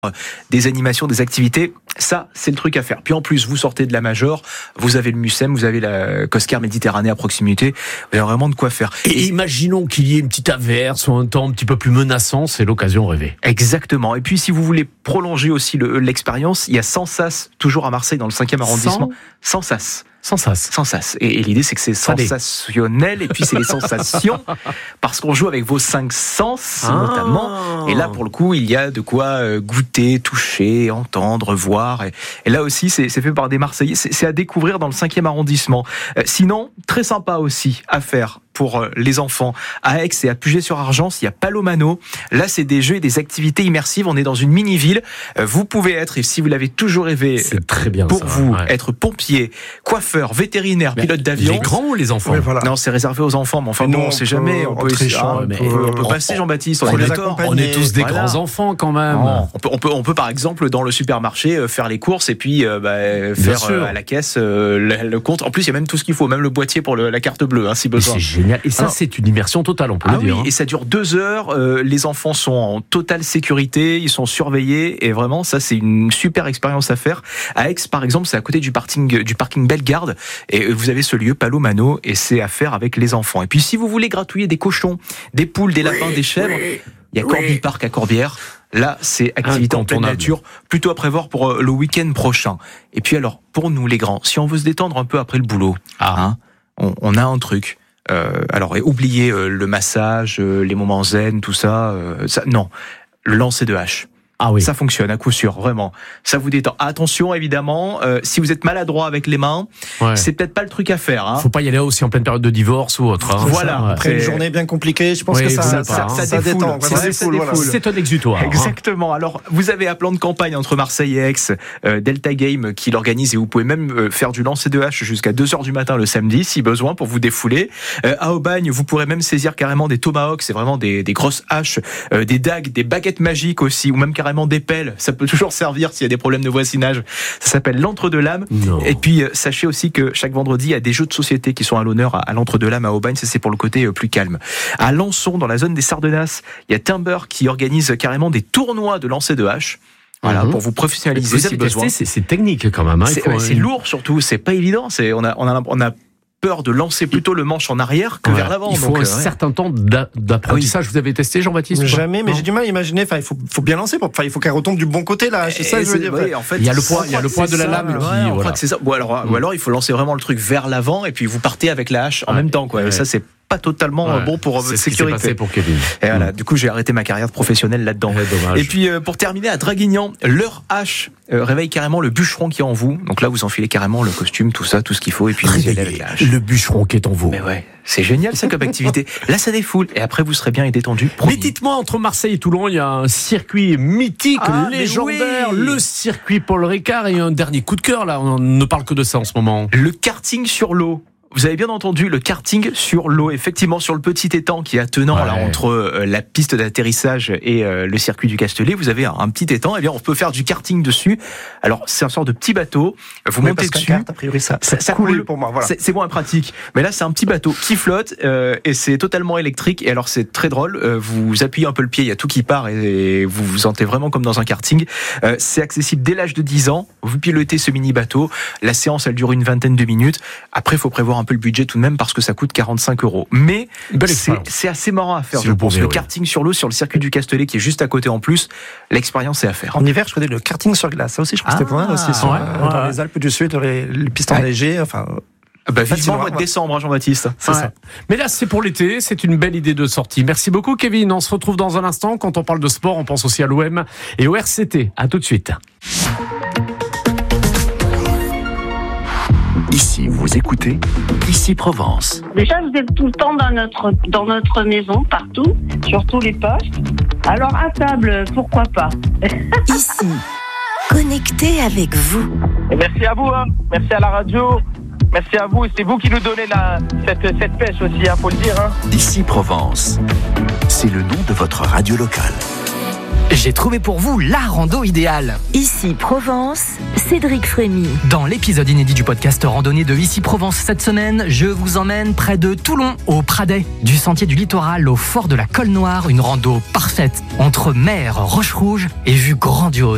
des animations, des activités, ça c'est le truc à faire. Puis en plus vous sortez de la Major, vous avez le Mucem, vous avez la Coscar Méditerranée à proximité, vous avez vraiment de quoi faire. Et imaginons qu'il y ait une petite averse ou un temps un petit peu plus menaçant, c'est l'occasion rêvée. Exactement. Et puis si vous voulez prolonger aussi l'expérience, il y a Sensas, toujours à Marseille dans le 5e arrondissement. Sensas. Et l'idée, c'est que c'est sensationnel, et puis c'est les sensations, parce qu'on joue avec vos 5 sens, notamment. Et là, pour le coup, il y a de quoi goûter, toucher, entendre, voir. Et là aussi, c'est fait par des Marseillais. C'est à découvrir dans le 5e arrondissement. Sinon, très sympa aussi à faire pour les enfants. À Aix et à Puget-sur-Argence, il y a Palomano. Là, c'est des jeux et des activités immersives. On est dans une mini-ville. Vous pouvez être, et si vous l'avez toujours rêvé, c'est très bien pour ça, vous, être pompier, coiffeur, vétérinaire, pilote d'avion. Les grands ou les enfants? Voilà. Non, c'est réservé aux enfants, mais enfin bon, on sait jamais. On peut passer, Jean-Baptiste. On est tous des grands enfants quand même. On peut par exemple dans le supermarché faire les courses et puis faire à la caisse le compte. En plus, il y a même tout ce qu'il faut, même le boîtier pour la carte bleue, si besoin. C'est génial. Et ça, c'est une immersion totale, on peut le dire. Oui, et ça dure 2 heures. Les enfants sont en totale sécurité, ils sont surveillés, et vraiment, ça, c'est une super expérience à faire. À Aix, par exemple, c'est à côté du parking Bellegarde, et vous avez ce lieu Palomano, et c'est à faire avec les enfants. Et puis, si vous voulez gratouiller des cochons, des poules, des lapins, des chèvres, il y a Corby Park à Corbière. Là, c'est activité en pleine nature, plutôt à prévoir pour le week-end prochain. Et puis alors, pour nous les grands, si on veut se détendre un peu après le boulot, on a un truc. Alors, oubliez le massage, les moments zen, tout ça. Non, le lancer de hache. Ah oui. Ça fonctionne à coup sûr, vraiment. Ça vous détend. Attention, évidemment, si vous êtes maladroit avec les mains, c'est peut-être pas le truc à faire. Faut pas y aller aussi en pleine période de divorce ou autre. Voilà. Après une journée bien compliquée, je pense que ça détend. C'est un exutoire. Exactement. Alors, vous avez un plan de campagne entre Marseille et Aix, Delta Game qui l'organise, et vous pouvez même faire du lancer de hache jusqu'à 2h du matin le samedi, si besoin, pour vous défouler. À Aubagne, vous pourrez même saisir carrément des tomahawks, c'est vraiment des grosses haches, des dagues, des baguettes magiques aussi, ou même carrément des pelles, ça peut toujours servir s'il y a des problèmes de voisinage. Ça s'appelle l'Entre-deux-Lames. Et puis sachez aussi que chaque vendredi, il y a des jeux de société qui sont à l'honneur à l'Entre-deux-Lames à Aubagne. Ça, c'est pour le côté plus calme. À Lançon, dans la zone des Sardonnasses, il y a Timber qui organise carrément des tournois de lancer de hache. Voilà, pour vous professionnaliser si besoin. C'est technique quand même. C'est lourd surtout, c'est pas évident. On a peur de lancer plutôt le manche en arrière que vers l'avant. Il faut un certain temps d'apprentissage. Vous avez testé, Jean-Baptiste? Jamais, mais j'ai du mal à imaginer. Il faut bien lancer. Il faut qu'elle retombe du bon côté là. C'est ça que je veux dire. En fait, il y a le poids de la lame. Je crois que c'est ça. Ou alors il faut lancer vraiment le truc vers l'avant et puis vous partez avec la hache en même temps, quoi. Et ça, c'est pas totalement bon pour votre sécurité. C'est pour Kevin. Et voilà, du coup, j'ai arrêté ma carrière professionnelle là-dedans. Et puis, pour terminer, à Draguignan, leur hache réveille carrément le bûcheron qui est en vous. Donc là, vous enfilez carrément le costume, tout ça, tout ce qu'il faut, et puis vous y allez avec la hache. Le bûcheron qui est en vous. Mais ouais, c'est génial ça comme activité. Là, ça défoule, et après, vous serez bien et détendu. Mais dites-moi, entre Marseille et Toulon, il y a un circuit mythique, légendaire, le circuit Paul Ricard, et un dernier coup de cœur, là, on ne parle que de ça en ce moment. Le karting sur l'eau. Vous avez bien entendu, le karting sur l'eau, effectivement sur le petit étang qui est attenant là entre la piste d'atterrissage et le circuit du Castellet. Vous avez un petit étang, et bien on peut faire du karting dessus. Alors c'est un sort de petit bateau. Vous montez dessus. A priori ça coule pour moi. Voilà. C'est moins pratique. Mais là c'est un petit bateau qui flotte et c'est totalement électrique. Et alors c'est très drôle. Vous appuyez un peu le pied, il y a tout qui part et vous vous sentez vraiment comme dans un karting. C'est accessible dès l'âge de 10 ans. Vous pilotez ce mini bateau. La séance elle dure une vingtaine de minutes. Après il faut prévoir un peu le budget tout de même parce que ça coûte 45 €. Mais c'est assez marrant à faire, je pense. Le karting sur l'eau sur le circuit du Castellet qui est juste à côté en plus, l'expérience est à faire. En hiver, je connais le karting sur glace. Ça aussi, je crois que c'était pas mal aussi. Dans les Alpes du Sud, les pistes enneigées. Enfin. Vivement le mois de décembre, Jean-Baptiste. C'est ça. Mais là, c'est pour l'été, c'est une belle idée de sortie. Merci beaucoup, Kevin. On se retrouve dans un instant. Quand on parle de sport, on pense aussi à l'OM et au RCT. À tout de suite. Ici, vous écoutez Ici Provence. Déjà, vous êtes tout le temps dans notre maison, partout, sur tous les postes. Alors, à table, pourquoi pas? Ici, connecté avec vous. Et merci à vous, merci à la radio, merci à vous. Et c'est vous qui nous donnez cette pêche aussi, faut le dire. Ici Provence, c'est le nom de votre radio locale. J'ai trouvé pour vous la rando idéale. Ici Provence, Cédric Frémy. Dans l'épisode inédit du podcast Randonnée de Ici Provence cette semaine, je vous emmène près de Toulon, au Pradet. Du sentier du littoral au fort de la Colle Noire, une rando parfaite entre mer, roche rouge et vue grandiose.